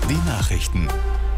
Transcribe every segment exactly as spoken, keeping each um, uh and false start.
Die Nachrichten.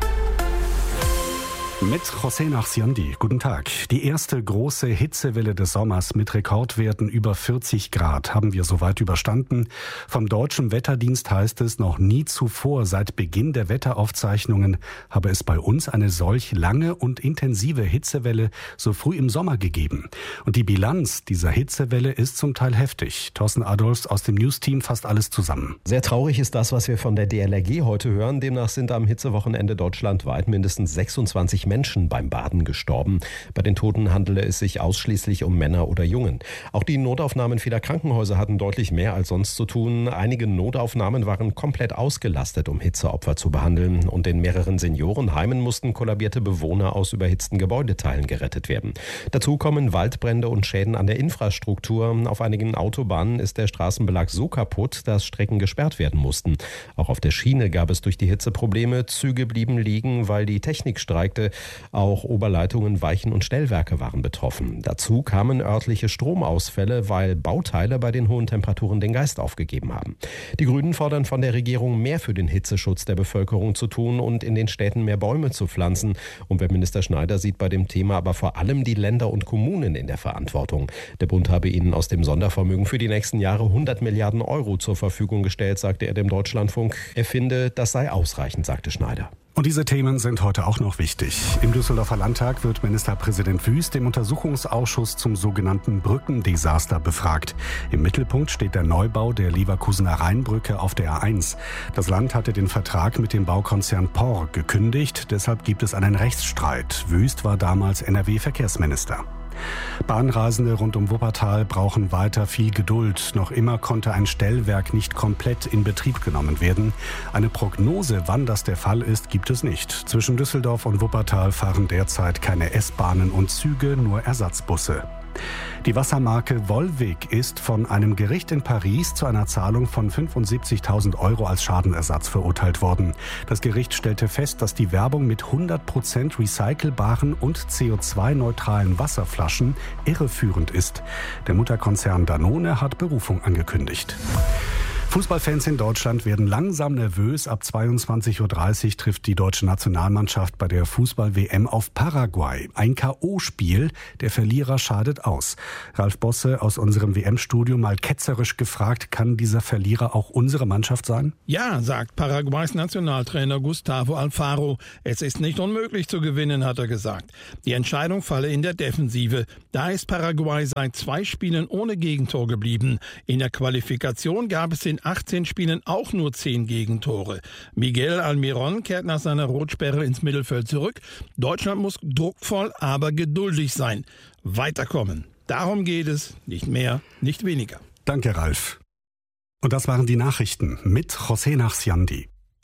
Mit José Nachsiandi. Guten Tag. Die erste große Hitzewelle des Sommers mit Rekordwerten über vierzig Grad haben wir soweit überstanden. Vom Deutschen Wetterdienst heißt es, noch nie zuvor seit Beginn der Wetteraufzeichnungen habe es bei uns eine solch lange und intensive Hitzewelle so früh im Sommer gegeben. Und die Bilanz dieser Hitzewelle ist zum Teil heftig. Thorsten Adolfs aus dem News-Team fasst alles zusammen. Sehr traurig ist das, was wir von der D L R G heute hören. Demnach sind am Hitzewochenende deutschlandweit mindestens sechsundzwanzig Menschen beim Baden gestorben. Bei den Toten handele es sich ausschließlich um Männer oder Jungen. Auch die Notaufnahmen vieler Krankenhäuser hatten deutlich mehr als sonst zu tun. Einige Notaufnahmen waren komplett ausgelastet, um Hitzeopfer zu behandeln. Und in mehreren Seniorenheimen mussten kollabierte Bewohner aus überhitzten Gebäudeteilen gerettet werden. Dazu kommen Waldbrände und Schäden an der Infrastruktur. Auf einigen Autobahnen ist der Straßenbelag so kaputt, dass Strecken gesperrt werden mussten. Auch auf der Schiene gab es durch die Hitze Probleme. Züge blieben liegen, weil die Technik streikte. Auch Oberleitungen, Weichen und Stellwerke waren betroffen. Dazu kamen örtliche Stromausfälle, weil Bauteile bei den hohen Temperaturen den Geist aufgegeben haben. Die Grünen fordern von der Regierung, mehr für den Hitzeschutz der Bevölkerung zu tun und in den Städten mehr Bäume zu pflanzen. Umweltminister Schneider sieht bei dem Thema aber vor allem die Länder und Kommunen in der Verantwortung. Der Bund habe ihnen aus dem Sondervermögen für die nächsten Jahre hundert Milliarden Euro zur Verfügung gestellt, sagte er dem Deutschlandfunk. Er finde, das sei ausreichend, sagte Schneider. Und diese Themen sind heute auch noch wichtig. Im Düsseldorfer Landtag wird Ministerpräsident Wüst im Untersuchungsausschuss zum sogenannten Brückendesaster befragt. Im Mittelpunkt steht der Neubau der Leverkusener Rheinbrücke auf der A eins. Das Land hatte den Vertrag mit dem Baukonzern P O R gekündigt, deshalb gibt es einen Rechtsstreit. Wüst war damals N R W-Verkehrsminister. Bahnreisende rund um Wuppertal brauchen weiter viel Geduld. Noch immer konnte ein Stellwerk nicht komplett in Betrieb genommen werden. Eine Prognose, wann das der Fall ist, gibt es nicht. Zwischen Düsseldorf und Wuppertal fahren derzeit keine S-Bahnen und Züge, nur Ersatzbusse. Die Wassermarke Volvic ist von einem Gericht in Paris zu einer Zahlung von fünfundsiebzigtausend Euro als Schadenersatz verurteilt worden. Das Gericht stellte fest, dass die Werbung mit hundert Prozent recycelbaren und C O zwei neutralen Wasserflaschen irreführend ist. Der Mutterkonzern Danone hat Berufung angekündigt. Fußballfans in Deutschland werden langsam nervös. Ab zweiundzwanzig Uhr dreißig trifft die deutsche Nationalmannschaft bei der Fußball-W M auf Paraguay. Ein K O-Spiel. Der Verlierer scheidet aus. Ralf Bosse aus unserem W M-Studio mal ketzerisch gefragt, kann dieser Verlierer auch unsere Mannschaft sein? Ja, sagt Paraguays Nationaltrainer Gustavo Alfaro. Es ist nicht unmöglich zu gewinnen, hat er gesagt. Die Entscheidung falle in der Defensive. Da ist Paraguay seit zwei Spielen ohne Gegentor geblieben. In der Qualifikation gab es in achtzehn Spielen auch nur zehn Gegentore. Miguel Almiron kehrt nach seiner Rotsperre ins Mittelfeld zurück. Deutschland muss druckvoll, aber geduldig sein. Weiterkommen. Darum geht es. Nicht mehr, nicht weniger. Danke, Ralf. Und das waren die Nachrichten mit José Nachsiandi.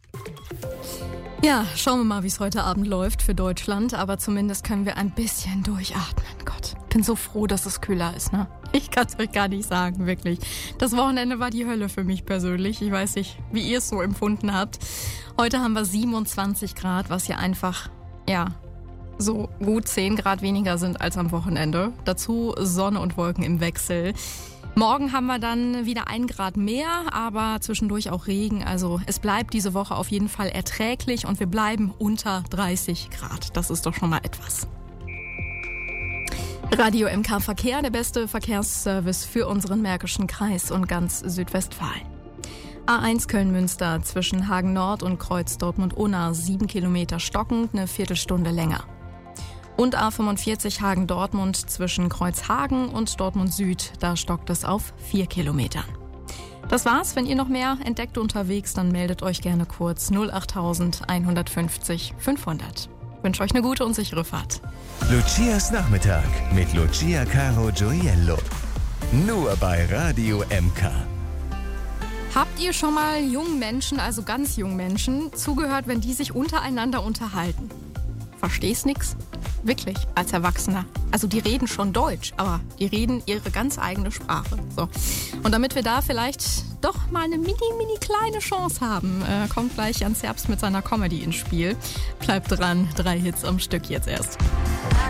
Ja, schauen wir mal, wie es heute Abend läuft für Deutschland. Aber zumindest können wir ein bisschen durchatmen. Gott, bin so froh, dass es kühler ist, ne? Ich kann es euch gar nicht sagen, wirklich. Das Wochenende war die Hölle für mich persönlich. Ich weiß nicht, wie ihr es so empfunden habt. Heute haben wir siebenundzwanzig Grad, was ja einfach, ja, so gut zehn Grad weniger sind als am Wochenende. Dazu Sonne und Wolken im Wechsel. Morgen haben wir dann wieder ein Grad mehr, aber zwischendurch auch Regen. Also es bleibt diese Woche auf jeden Fall erträglich und wir bleiben unter dreißig Grad. Das ist doch schon mal etwas. Radio M K Verkehr, der beste Verkehrsservice für unseren Märkischen Kreis und ganz Südwestfalen. A eins Köln-Münster zwischen Hagen Nord und Kreuz Dortmund-Unna, sieben Kilometer stockend, eine Viertelstunde länger. Und A fünfundvierzig Hagen-Dortmund zwischen Kreuzhagen und Dortmund Süd, da stockt es auf vier Kilometern. Das war's. Wenn ihr noch mehr entdeckt unterwegs, dann meldet euch gerne kurz null acht eins fünfzig fünfhundert. Ich wünsche euch eine gute und sichere Fahrt. Lucias Nachmittag mit Lucia Caro Gioiello. Nur bei Radio M K. Habt ihr schon mal jungen Menschen, also ganz jungen Menschen, zugehört, wenn die sich untereinander unterhalten? Verstehst nix? Wirklich, als Erwachsener. Also die reden schon Deutsch, aber die reden ihre ganz eigene Sprache. So. Und damit wir da vielleicht doch mal eine mini, mini kleine Chance haben, äh, kommt gleich Jan Zerbst mit seiner Comedy ins Spiel. Bleibt dran, drei Hits am Stück jetzt erst.